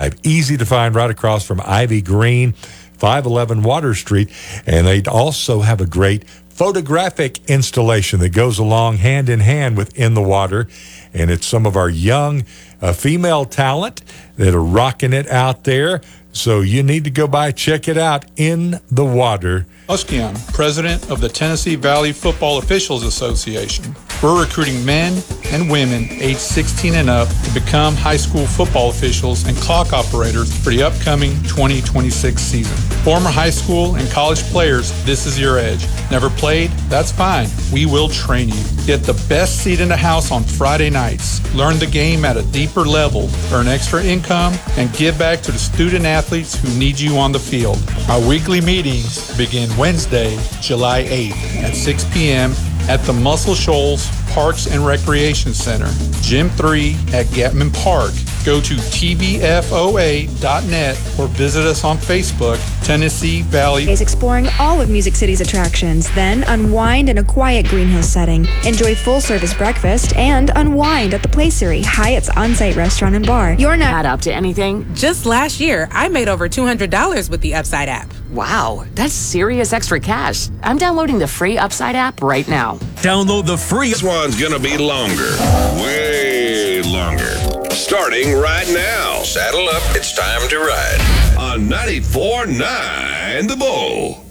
Drive. Easy to find right across from Ivy Green, 511 Water Street. And they also have a great photographic installation that goes along hand in hand with In the Water. And it's some of our young female talent that are rocking it out there. So you need to go by, check it out, In the Water. Muskian, president of the Tennessee Valley Football Officials Association. We're recruiting men and women aged 16 and up to become high school football officials and clock operators for the upcoming 2026 season. Former high school and college players, this is your edge. Never played? That's fine. We will train you. Get the best seat in the house on Friday nights. Learn the game at a deeper level. Earn extra income and give back to the student athletes who need you on the field. Our weekly meetings begin Wednesday, July 8th at 6 p.m. at the Muscle Shoals Parks and Recreation Center, Gym 3 at Gatman Park. Go to tvfoa.net or visit us on Facebook, Tennessee Valley. Is exploring all of Music City's attractions, then unwind in a quiet Green Hills setting. Enjoy full-service breakfast and unwind at the Placery, Hyatt's on-site restaurant and bar. You're not up to anything. Just last year, I made over $200 with the Upside app. Wow, that's serious extra cash. I'm downloading the free Upside app right now. Download the free. This one's gonna be longer, way longer. Starting right now. Saddle up, it's time to ride. On 94.9 The Bull.